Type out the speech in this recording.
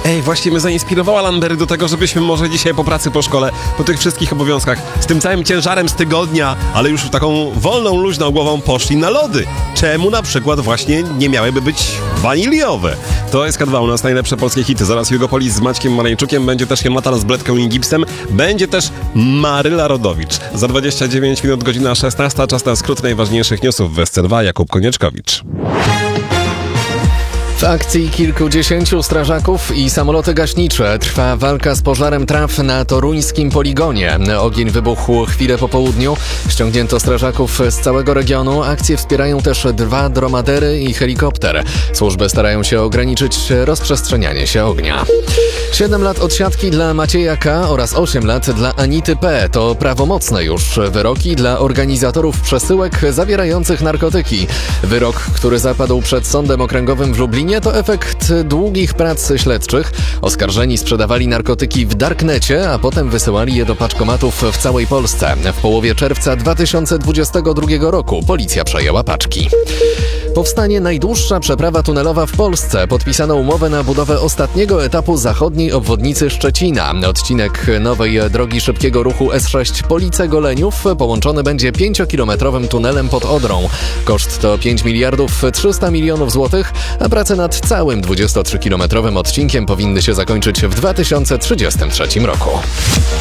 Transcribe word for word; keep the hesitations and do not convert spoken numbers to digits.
Ej, właśnie mnie zainspirowała Landberry do tego, żebyśmy może dzisiaj po pracy, po szkole, po tych wszystkich obowiązkach, z tym całym ciężarem z tygodnia, ale już taką wolną, luźną głową poszli na lody. Czemu na przykład właśnie nie miałyby być waniliowe? To S K dwa, u nas najlepsze polskie hity. Zaraz Jugopolis z Maćkiem Marańczukiem, będzie też Jonatan z Bledką i Gipsem, będzie też Maryla Rodowicz. Za dwadzieścia dziewięć minut, godzina szesnasta, czas na skrót najważniejszych newsów w S C dwa. Jakub Konieczkowicz. W akcji kilkudziesięciu strażaków i samoloty gaśnicze trwa walka z pożarem traw na toruńskim poligonie. Ogień wybuchł chwilę po południu. Ściągnięto strażaków z całego regionu. Akcję wspierają też dwa dromadery i helikopter. Służby starają się ograniczyć rozprzestrzenianie się ognia. Siedem lat odsiadki dla Macieja K. oraz osiem lat dla Anity P. To prawomocne już wyroki dla organizatorów przesyłek zawierających narkotyki. Wyrok, który zapadł przed Sądem Okręgowym w Lublinie, to efekt długich prac śledczych. Oskarżeni sprzedawali narkotyki w darknecie, a potem wysyłali je do paczkomatów w całej Polsce. W połowie czerwca dwa tysiące dwudziestego drugiego roku policja przejęła paczki. Powstanie najdłuższa przeprawa tunelowa w Polsce. Podpisano umowę na budowę ostatniego etapu zachodniej obwodnicy Szczecina. Odcinek nowej drogi szybkiego ruchu S sześć Police-Goleniów połączony będzie pięciokilometrowym tunelem pod Odrą. Koszt to pięć miliardów trzysta milionów złotych, a prace nad całym dwudziestotrzykilometrowym odcinkiem powinny się zakończyć w dwa tysiące trzydziestym trzecim roku.